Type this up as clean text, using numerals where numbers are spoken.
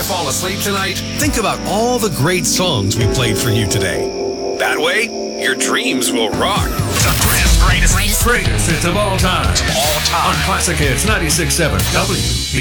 you fall asleep tonight, think about all the great songs we played for you today. That way, your dreams will rock. The greatest hits of all time. On Classic Hits 96.7 WBLS.